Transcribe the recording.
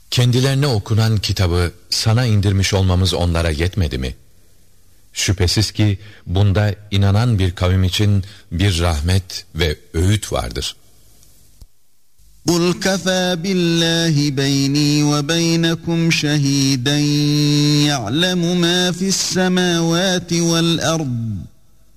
Kendilerine okunan kitabı sana indirmiş olmamız onlara yetmedi mi? Şüphesiz ki bunda inanan bir kavim için bir rahmet ve öğüt vardır. قُلْ كَفَى بِاللّٰهِ بَيْنِي وَبَيْنَكُمْ شَهِيدًا يَعْلَمُ مَا فِي السَّمَاوَاتِ وَالْأَرْضِ